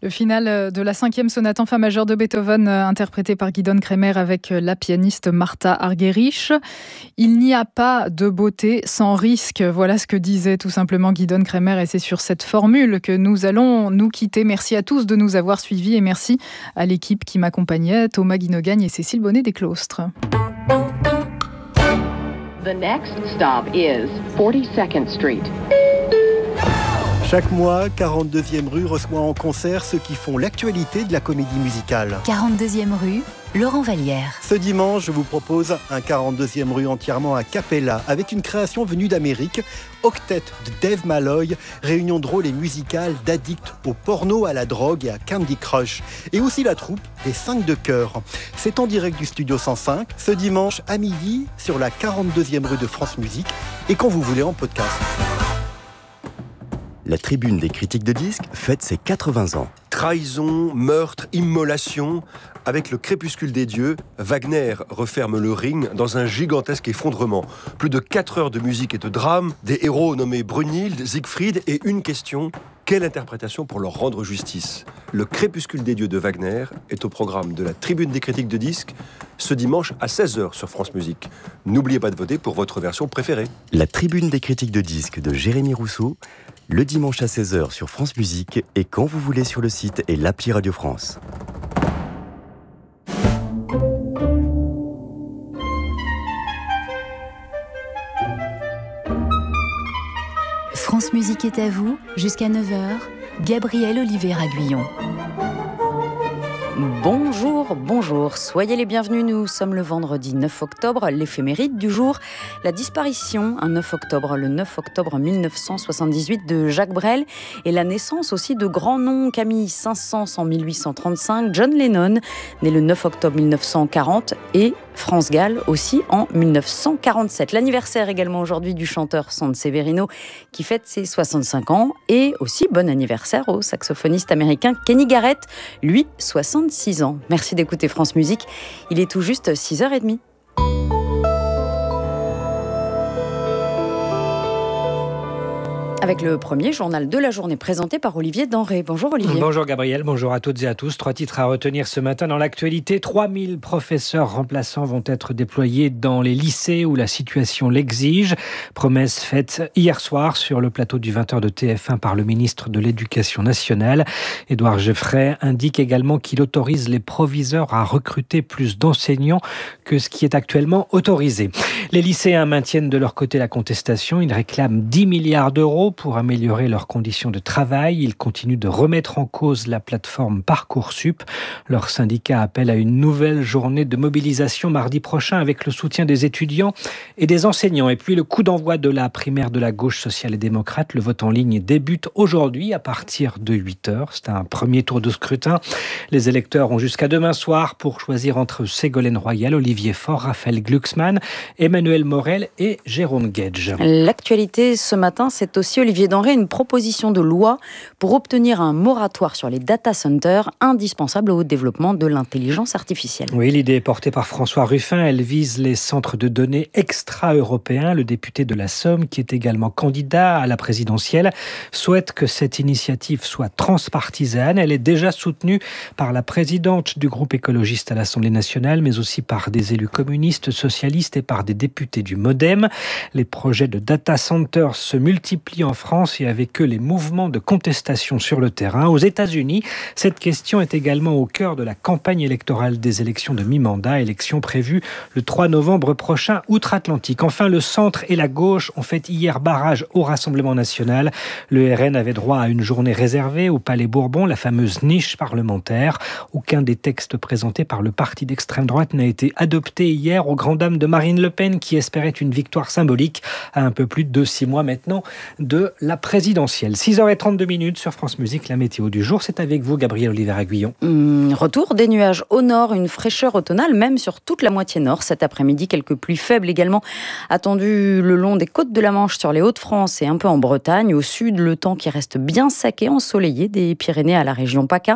Le final de la 5e sonate en fa majeur de Beethoven, interprétée par Gidon Kremer avec la pianiste Martha Argerich. Il n'y a pas de beauté sans risque. Voilà ce que disait tout simplement Gidon Kremer, et c'est sur cette formule que nous allons nous quitter. Merci à tous de nous avoir suivis et merci à l'équipe qui m'accompagnait, Thomas Guinogagne et Cécile Bonnet des Clostres. The next stop is 42nd Street. Chaque mois, 42e rue reçoit en concert ceux qui font l'actualité de la comédie musicale. 42e rue, Laurent Vallière. Ce dimanche, je vous propose un 42e rue entièrement a cappella, avec une création venue d'Amérique, Octet de Dave Malloy, réunion drôle et musicale d'addicts au porno, à la drogue et à Candy Crush. Et aussi la troupe des 5 de chœur. C'est en direct du Studio 105, ce dimanche à midi, sur la 42e rue de France Musique, et quand vous voulez en podcast. La tribune des critiques de disques fête ses 80 ans. Trahison, meurtre, immolation. Avec le crépuscule des dieux, Wagner referme le Ring dans un gigantesque effondrement. Plus de 4 heures de musique et de drame, des héros nommés Brunhilde, Siegfried et une question: quelle interprétation pour leur rendre justice? Le crépuscule des dieux de Wagner est au programme de la tribune des critiques de disques ce dimanche à 16h sur France Musique. N'oubliez pas de voter pour votre version préférée. La tribune des critiques de disques de Jérémy Rousseau, le dimanche à 16h sur France Musique et quand vous voulez sur le site et l'appli Radio France. France Musique est à vous, jusqu'à 9h, Gabriel Olivier-Raguillon. Bonjour, soyez les bienvenus, nous sommes le vendredi 9 octobre, l'éphéméride du jour, la disparition, un 9 octobre, le 9 octobre 1978 de Jacques Brel, et la naissance aussi de grands noms, Camille Saint-Saëns en 1835, John Lennon, né le 9 octobre 1940, et France Gall aussi en 1947. L'anniversaire également aujourd'hui du chanteur Sanseverino qui fête ses 65 ans, et aussi bon anniversaire au saxophoniste américain Kenny Garrett, lui 66 ans. Merci d'écouter France Musique, il est tout juste 6h30. Avec le premier journal de la journée présenté par Olivier Denré. Bonjour Olivier. Bonjour Gabriel, bonjour à toutes et à tous. 3 titres à retenir ce matin dans l'actualité. 3000 professeurs remplaçants vont être déployés dans les lycées où la situation l'exige. Promesse faite hier soir sur le plateau du 20h de TF1 par le ministre de l'Éducation nationale. Édouard Geoffray indique également qu'il autorise les proviseurs à recruter plus d'enseignants que ce qui est actuellement autorisé. Les lycéens maintiennent de leur côté la contestation. Ils réclament 10 milliards d'euros pour améliorer leurs conditions de travail. Ils continuent de remettre en cause la plateforme Parcoursup. Leur syndicat appelle à une nouvelle journée de mobilisation mardi prochain avec le soutien des étudiants et des enseignants. Et puis le coup d'envoi de la primaire de la gauche sociale et démocrate. Le vote en ligne débute aujourd'hui à partir de 8h. C'est un premier tour de scrutin. Les électeurs ont jusqu'à demain soir pour choisir entre Ségolène Royal, Olivier Faure, Raphaël Glucksmann, Emmanuel Morel et Jérôme Guedj. L'actualité ce matin, c'est aussi Olivier Denré, une proposition de loi pour obtenir un moratoire sur les data centers indispensables au développement de l'intelligence artificielle. Oui, l'idée est portée par François Ruffin. Elle vise les centres de données extra-européens. Le député de la Somme, qui est également candidat à la présidentielle, souhaite que cette initiative soit transpartisane. Elle est déjà soutenue par la présidente du groupe écologiste à l'Assemblée nationale, mais aussi par des élus communistes, socialistes et par des députés du MoDem. Les projets de data centers se multiplient en France et avec eux les mouvements de contestation sur le terrain. Aux États-Unis, cette question est également au cœur de la campagne électorale des élections de mi-mandat, élections prévues le 3 novembre prochain outre-Atlantique. Enfin, le centre et la gauche ont fait hier barrage au Rassemblement national. Le RN avait droit à une journée réservée au Palais Bourbon, la fameuse niche parlementaire. Aucun des textes présentés par le parti d'extrême droite n'a été adopté hier aux grandes dames de Marine Le Pen qui espérait une victoire symbolique à un peu plus de 6 mois maintenant de la présidentielle. 6h32 sur France Musique, la météo du jour. C'est avec vous, Gabriel Olivier-Raguillon. Retour des nuages au nord, une fraîcheur automnale, même sur toute la moitié nord. Cet après-midi, quelques pluies faibles également attendues le long des côtes de la Manche sur les Hauts-de-France et un peu en Bretagne. Au sud, le temps qui reste bien sec et ensoleillé des Pyrénées à la région PACA.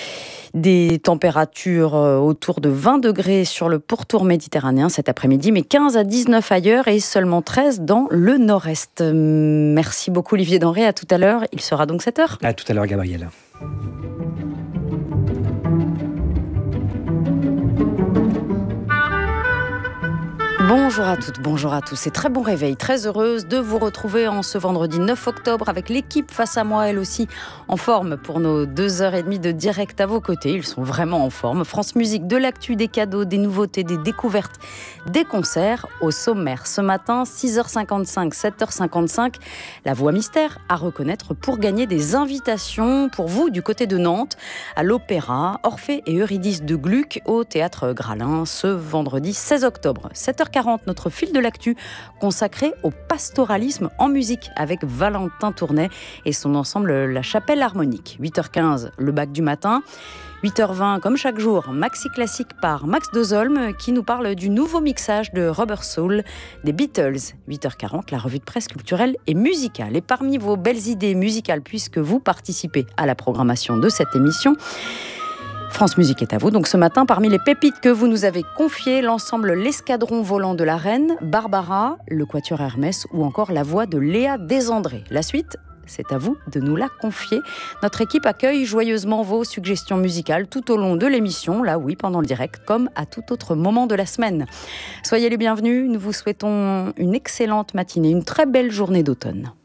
Des températures autour de 20 degrés sur le pourtour méditerranéen cet après-midi, mais 15 à 19 ailleurs et seulement 13 dans le nord-est. Merci beaucoup Olivier Denré, à tout à l'heure. Il sera donc 7h. À tout à l'heure Gabriel. Bonjour à toutes, bonjour à tous et très bon réveil, très heureuse de vous retrouver en ce vendredi 9 octobre avec l'équipe face à moi, elle aussi en forme pour nos 2h30 de direct à vos côtés. Ils sont vraiment en forme. France Musique, de l'actu, des cadeaux, des nouveautés, des découvertes, des concerts au sommaire. Ce matin, 6h55, 7h55, la voix mystère à reconnaître pour gagner des invitations pour vous du côté de Nantes à l'Opéra, Orphée et Eurydice de Gluck au Théâtre Gralin ce vendredi 16 octobre. 7h40, notre fil de l'actu consacré au pastoralisme en musique avec Valentin Tournet et son ensemble La Chapelle Harmonique. 8h15, le bac du matin. 8h20, comme chaque jour, Maxi Classique par Max Dezolme qui nous parle du nouveau mixage de Rubber Soul des Beatles. 8h40, la revue de presse culturelle et musicale. Et parmi vos belles idées musicales, puisque vous participez à la programmation de cette émission, France Musique est à vous. Donc ce matin, parmi les pépites que vous nous avez confiées, l'ensemble L'Escadron Volant de la Reine, Barbara, le Quatuor Hermès ou encore la voix de Léa Desandré. La suite, c'est à vous de nous la confier. Notre équipe accueille joyeusement vos suggestions musicales tout au long de l'émission, là oui, pendant le direct, comme à tout autre moment de la semaine. Soyez les bienvenus, nous vous souhaitons une excellente matinée, une très belle journée d'automne.